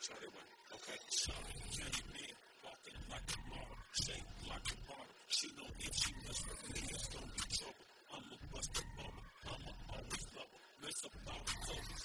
So they went, okay, sorry, Jenny man, walking like a martyr, shaped like a martyr. She know if she mess with me, it's gonna be trouble. I'ma bust the